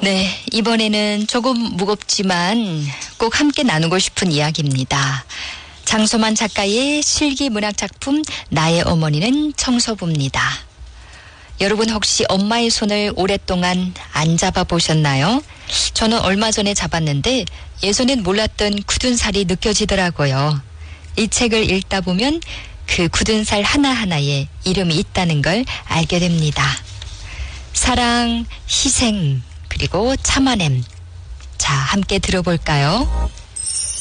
네, 이번에는 조금 무겁지만 꼭 함께 나누고 싶은 이야기입니다. 장소만 작가의 실기 문학 작품 나의 어머니는 청소부입니다. 여러분 혹시 엄마의 손을 오랫동안 안 잡아보셨나요? 저는 얼마 전에 잡았는데 예전엔 몰랐던 굳은 살이 느껴지더라고요. 이 책을 읽다 보면 그 굳은 살 하나하나에 이름이 있다는 걸 알게 됩니다. 사랑, 희생, 그리고 참아냄. 자, 함께 들어볼까요?